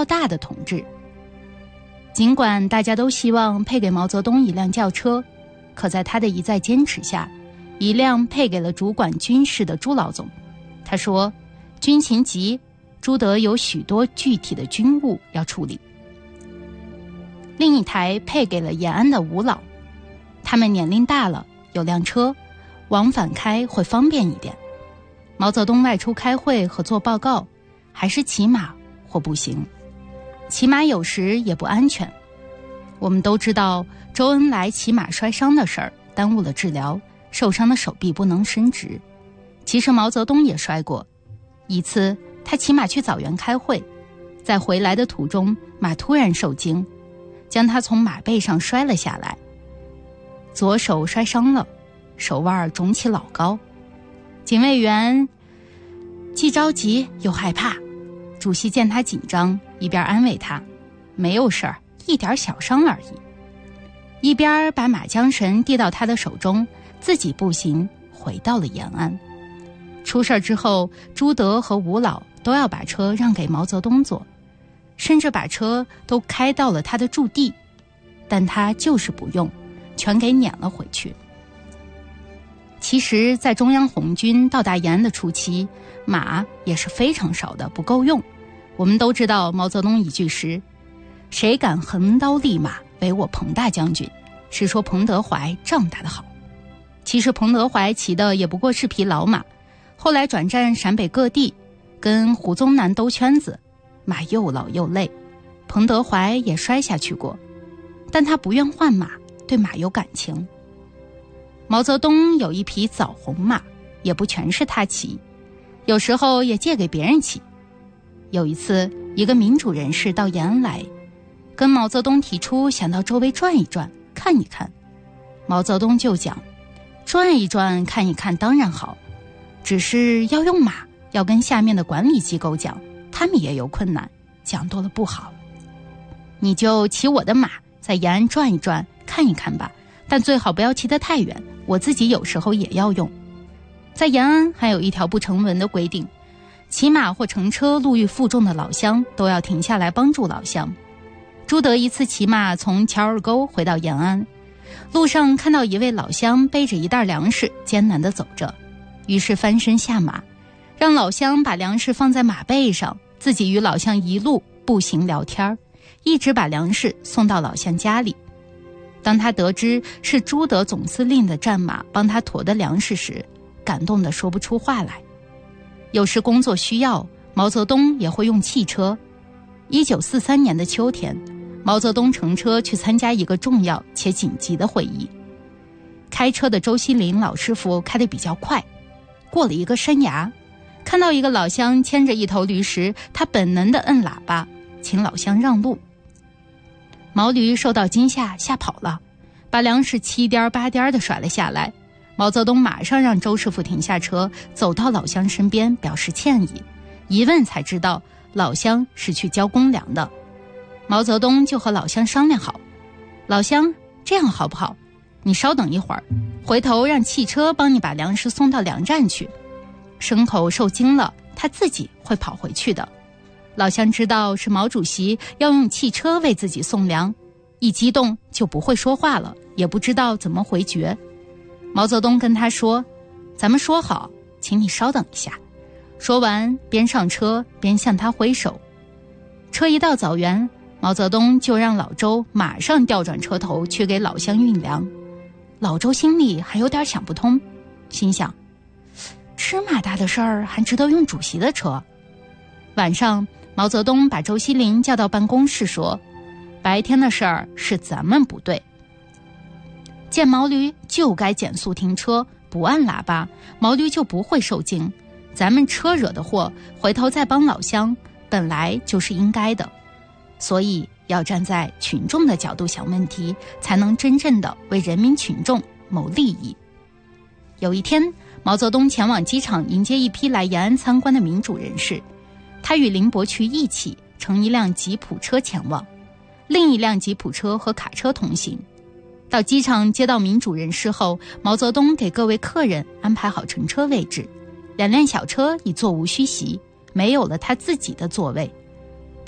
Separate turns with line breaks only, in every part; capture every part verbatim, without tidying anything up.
较大的统治。尽管大家都希望配给毛泽东一辆轿车，可在他的一再坚持下，一辆配给了主管军事的朱老总。他说，军情急，朱德有许多具体的军务要处理。另一台配给了延安的吴老，他们年龄大了，有辆车，往返开会方便一点。毛泽东外出开会和做报告，还是骑马或步行。骑马有时也不安全。我们都知道周恩来骑马摔伤的事儿，耽误了治疗，受伤的手臂不能伸直。其实毛泽东也摔过。一次他骑马去枣园开会，在回来的途中，马突然受惊，将他从马背上摔了下来，左手摔伤了，手腕肿起老高。警卫员既着急又害怕，主席见他紧张，一边安慰他，没有事儿，一点小伤而已，一边把马缰绳递到他的手中，自己步行回到了延安。出事之后，朱德和吴老都要把车让给毛泽东坐，甚至把车都开到了他的驻地，但他就是不用，全给撵了回去。其实在中央红军到达延安的初期，马也是非常少的，不够用。我们都知道毛泽东一句诗，谁敢横刀立马为我彭大将军，是说彭德怀仗打得好。其实彭德怀骑的也不过是匹老马，后来转战陕北各地，跟胡宗南兜圈子，马又老又累。彭德怀也摔下去过，但他不愿换马，对马有感情。毛泽东有一匹枣红马，也不全是他骑，有时候也借给别人骑。有一次，一个民主人士到延安来，跟毛泽东提出想到周围转一转，看一看。毛泽东就讲，转一转看一看当然好，只是要用马，要跟下面的管理机构讲，他们也有困难，讲多了不好。你就骑我的马，在延安转一转看一看吧，但最好不要骑得太远，我自己有时候也要用。在延安还有一条不成文的规定，骑马或乘车路遇负重的老乡，都要停下来帮助老乡。朱德一次骑马从乔尔沟回到延安，路上看到一位老乡背着一袋粮食艰难地走着，于是翻身下马，让老乡把粮食放在马背上，自己与老乡一路步行聊天，一直把粮食送到老乡家里。当他得知是朱德总司令的战马帮他驮的粮食时，感动得说不出话来。有时工作需要，毛泽东也会用汽车。一九四三年的秋天，毛泽东乘车去参加一个重要且紧急的会议。开车的周锡林老师傅开得比较快，过了一个山崖，看到一个老乡牵着一头驴时，他本能地摁喇叭，请老乡让路。毛驴受到惊吓，吓跑了，把粮食七颠八颠地甩了下来。毛泽东马上让周师傅停下车，走到老乡身边表示歉意。一问才知道，老乡是去交公粮的。毛泽东就和老乡商量好，老乡，这样好不好？你稍等一会儿，回头让汽车帮你把粮食送到粮站去。牲口受惊了，他自己会跑回去的。老乡知道是毛主席要用汽车为自己送粮，一激动就不会说话了，也不知道怎么回绝。毛泽东跟他说，咱们说好，请你稍等一下。说完边上车边向他挥手。车一到枣园，毛泽东就让老周马上调转车头去给老乡运粮。老周心里还有点想不通，心想，芝麻大的事儿还值得用主席的车。晚上毛泽东把周锡林叫到办公室说，白天的事儿是咱们不对，见毛驴就该减速停车，不按喇叭，毛驴就不会受惊。咱们车惹的祸，回头再帮老乡，本来就是应该的。所以要站在群众的角度想问题，才能真正的为人民群众谋利益。有一天，毛泽东前往机场迎接一批来延安参观的民主人士，他与林伯渠一起乘一辆吉普车前往，另一辆吉普车和卡车同行。到机场接到民主人士后，毛泽东给各位客人安排好乘车位置，两辆小车已座无虚席，没有了他自己的座位。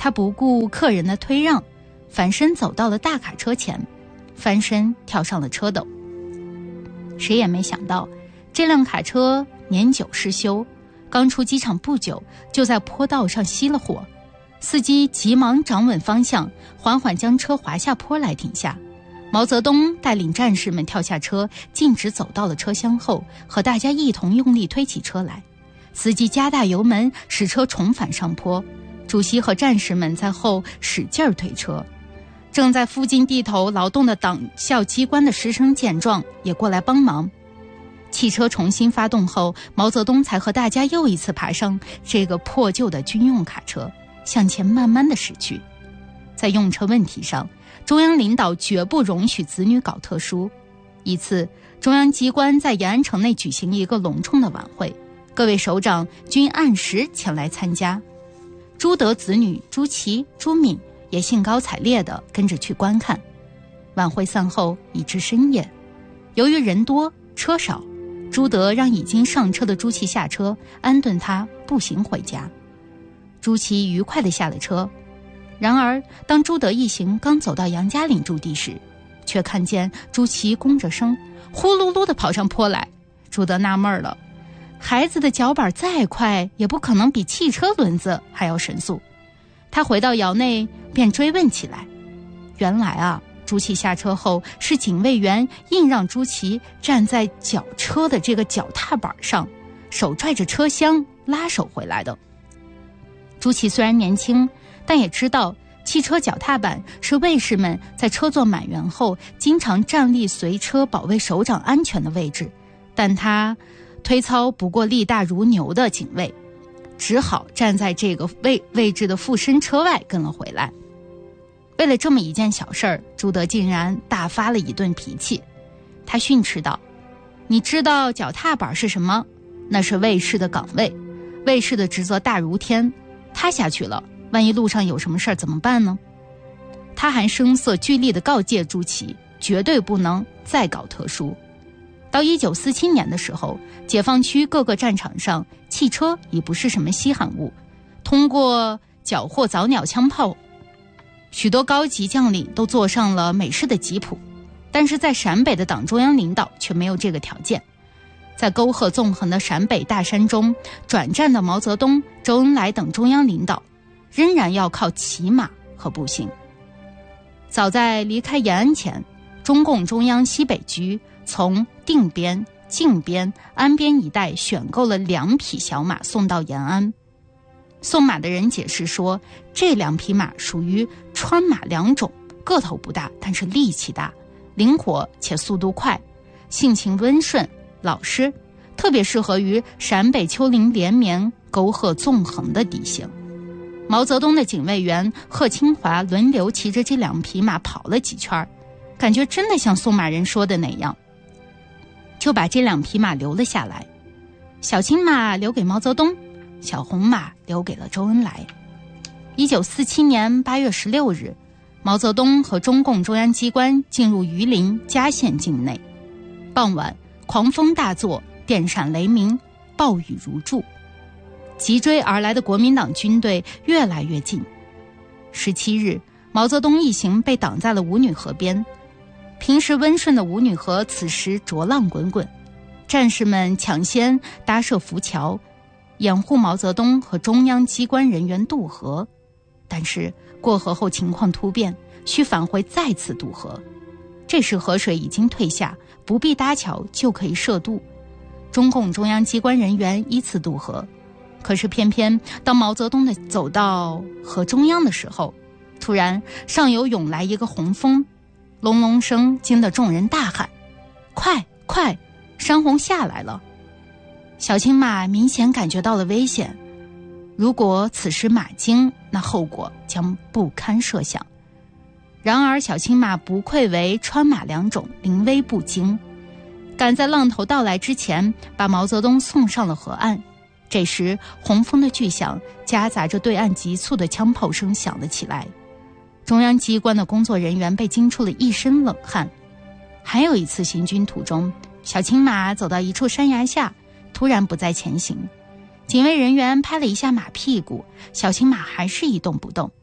他不顾客人的推让，反身走到了大卡车前，翻身跳上了车斗。谁也没想到，这辆卡车年久失修，刚出机场不久，就在坡道上熄了火。司机急忙掌稳方向，缓缓将车滑下坡来停下。毛泽东带领战士们跳下车，径直走到了车厢后，和大家一同用力推起车来。司机加大油门，使车重返上坡。主席和战士们在后使劲儿推车。正在附近地头劳动的党校机关的师生见状，也过来帮忙。汽车重新发动后，毛泽东才和大家又一次爬上这个破旧的军用卡车，向前慢慢的驶去。在用车问题上，中央领导绝不容许子女搞特殊。一次，中央机关在延安城内举行一个隆重的晚会，各位首长均按时前来参加。朱德子女朱祁、朱敏也兴高采烈地跟着去观看。晚会散后已至深夜，由于人多车少，朱德让已经上车的朱祁下车，安顿他步行回家。朱祁愉快地下了车。然而当朱德一行刚走到杨家岭驻地时，却看见朱祁弓着声呼噜噜地跑上坡来。朱德纳闷了，孩子的脚板再快，也不可能比汽车轮子还要神速。他回到窑内便追问起来。原来啊，朱祁下车后，是警卫员硬让朱祁站在脚车的这个脚踏板上，手拽着车厢拉手回来的。朱祁虽然年轻，但也知道汽车脚踏板是卫士们在车座满员后经常站立随车保卫首长安全的位置，但他推操不过力大如牛的警卫，只好站在这个位位置的附身车外跟了回来。为了这么一件小事儿，朱德竟然大发了一顿脾气。他训斥道：你知道脚踏板是什么？那是卫士的岗位，卫士的职责大如天，他下去了，万一路上有什么事儿怎么办呢？他还声色俱厉地告诫朱祁，绝对不能再搞特殊。到一九四七年的时候，解放区各个战场上，汽车已不是什么稀罕物。通过缴获早鸟枪炮，许多高级将领都坐上了美式的吉普，但是在陕北的党中央领导却没有这个条件。在沟壑纵横的陕北大山中，转战的毛泽东、周恩来等中央领导仍然要靠骑马和步行。早在离开延安前，中共中央西北局从定边、靖边、安边一带选购了两匹小马送到延安。送马的人解释说，这两匹马属于川马两种，个头不大，但是力气大，灵活且速度快，性情温顺老实，特别适合于陕北丘陵连绵沟壑纵横的地形。毛泽东的警卫员贺清华轮流骑着这两匹马跑了几圈，感觉真的像送马人说的那样，就把这两匹马留了下来。小青马留给毛泽东，小红马留给了周恩来。一九四七年八月十六日，毛泽东和中共中央机关进入榆林嘉县境内。傍晚，狂风大作，电闪雷鸣，暴雨如注。急追而来的国民党军队越来越近。十七日，毛泽东一行被挡在了五女河边。平时温顺的五女河此时浊浪滚滚，战士们抢先搭设浮桥，掩护毛泽东和中央机关人员渡河。但是过河后情况突变，需返回再次渡河。这时河水已经退下，不必搭桥就可以涉渡。中共中央机关人员依次渡河，可是偏偏当毛泽东的走到河中央的时候，突然上游涌来一个洪峰，隆隆声惊得众人大喊：快快，山洪下来了！小青马明显感觉到了危险，如果此时马惊，那后果将不堪设想。然而小青马不愧为川马两种，临危不惊，赶在浪头到来之前把毛泽东送上了河岸。这时洪峰的巨响夹杂着对岸急促的枪炮声响了起来，中央机关的工作人员被惊出了一身冷汗。还有一次行军途中，小青马走到一处山崖下，突然不再前行，警卫人员拍了一下马屁股，小青马还是一动不动。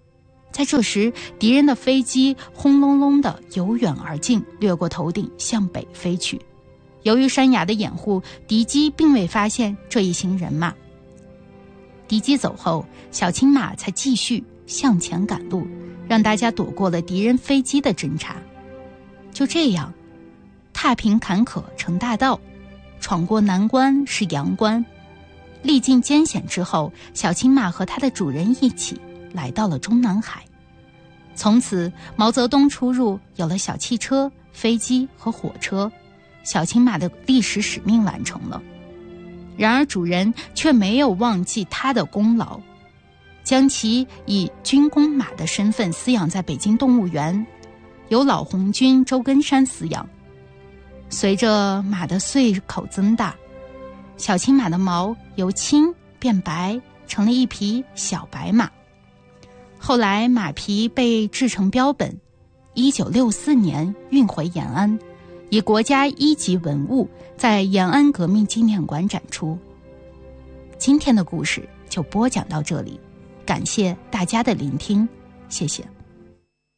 在这时，敌人的飞机轰隆隆地由远而近，掠过头顶向北飞去。由于山崖的掩护，敌机并未发现这一行人马。敌机走后，小青马才继续向前赶路，让大家躲过了敌人飞机的侦察。就这样，踏平坎坷成大道，闯过难关是阳关。历尽艰险之后，小青马和它的主人一起来到了中南海。从此，毛泽东出入有了小汽车、飞机和火车，小青马的历史使命完成了。然而主人却没有忘记他的功劳，将其以军工马的身份饲养在北京动物园，由老红军周根山饲养。随着马的岁口增大，小青马的毛由青变白，成了一匹小白马。后来马皮被制成标本，一九六四年运回延安，以国家一级文物在延安革命纪念馆展出。今天的故事就播讲到这里，感谢大家的聆听，谢谢。